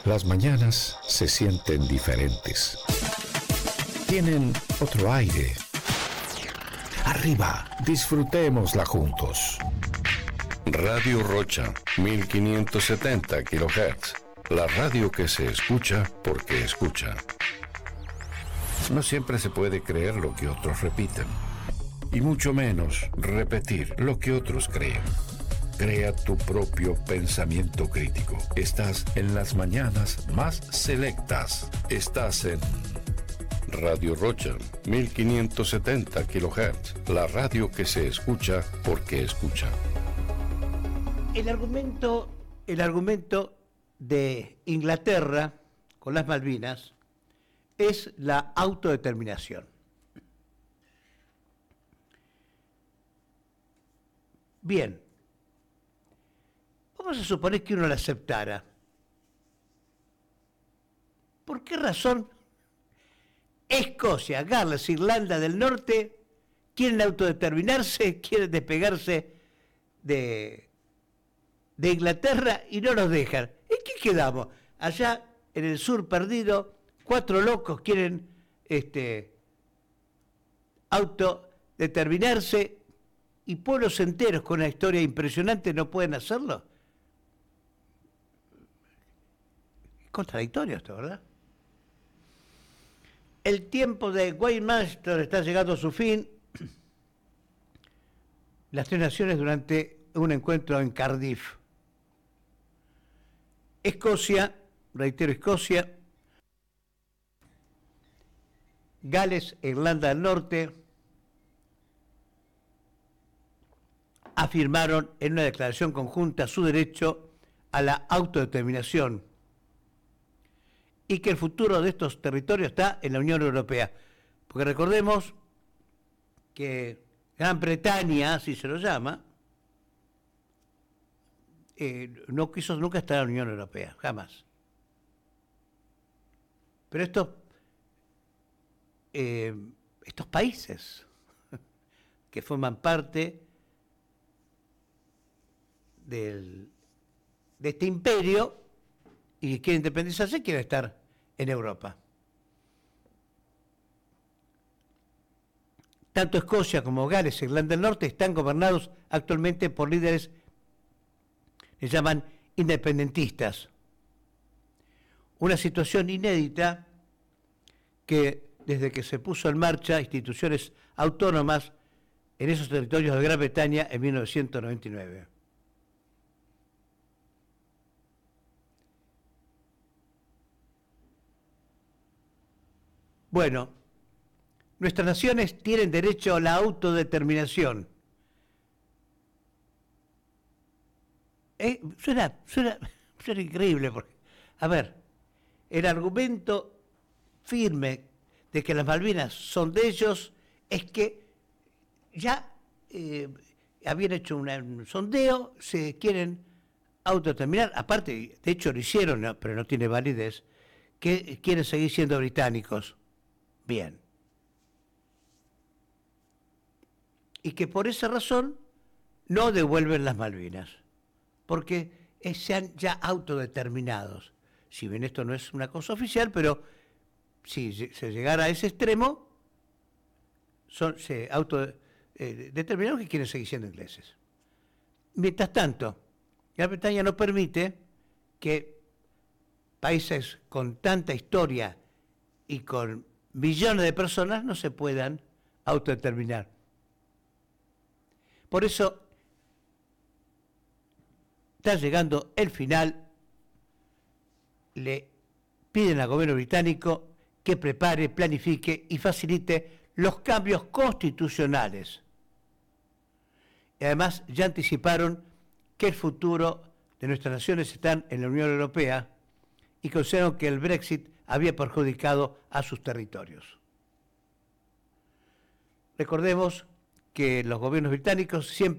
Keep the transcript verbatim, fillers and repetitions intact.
Las mañanas se sienten diferentes. Tienen otro aire. Arriba, disfrutémosla juntos. Radio Rocha, mil quinientos setenta kilohertz. La radio que se escucha porque escucha. No siempre se puede creer lo que otros repiten, y mucho menos repetir lo que otros creen. Crea tu propio pensamiento crítico. Estás en las mañanas más selectas. Estás en Radio Rocha, mil quinientos setenta kilohertz. La radio que se escucha porque escucha. El argumento, el argumento de Inglaterra con las Malvinas es la autodeterminación. Bien, vamos a suponer que uno la aceptara. ¿Por qué razón Escocia, Gales, Irlanda del Norte quieren autodeterminarse, quieren despegarse de, de Inglaterra y no nos dejan? ¿En qué quedamos? Allá en el sur perdido, cuatro locos quieren este, autodeterminarse y pueblos enteros con una historia impresionante no pueden hacerlo. Es contradictorio esto, ¿verdad? El tiempo de Westminster está llegando a su fin. Las tres naciones durante un encuentro en Cardiff. Escocia, reitero, Escocia, Gales e Irlanda del Norte afirmaron en una declaración conjunta su derecho a la autodeterminación y que el futuro de estos territorios está en la Unión Europea. Porque recordemos que Gran Bretaña, así se lo llama, eh, no quiso nunca estar en la Unión Europea, jamás. Pero estos, eh, estos países que forman parte del, de este imperio y que quieren independizarse, quieren estar en Europa. Tanto Escocia como Gales e Irlanda del Norte están gobernados actualmente por líderes que se llaman independentistas. Una situación inédita que desde que se puso en marcha instituciones autónomas en esos territorios de Gran Bretaña en mil novecientos noventa y nueve. Bueno, nuestras naciones tienen derecho a la autodeterminación. Eh, suena, suena, suena increíble, porque, a ver, el argumento firme de que las Malvinas son de ellos es que ya eh, habían hecho una, un sondeo, se quieren autodeterminar, aparte, de hecho lo hicieron, no, pero no tiene validez, que quieren seguir siendo británicos. Bien. Y que por esa razón no devuelven las Malvinas, porque sean ya autodeterminados. Si bien esto no es una cosa oficial, pero si se llegara a ese extremo, son, se autodeterminaron que quieren seguir siendo ingleses. Mientras tanto, Gran Bretaña no permite que países con tanta historia y con millones de personas no se puedan autodeterminar. Por eso está llegando el final. Le piden al gobierno británico que prepare, planifique y facilite los cambios constitucionales. Y además ya anticiparon que el futuro de nuestras naciones están en la Unión Europea y consideraron que el Brexit había perjudicado a sus territorios. Recordemos que los gobiernos británicos siempre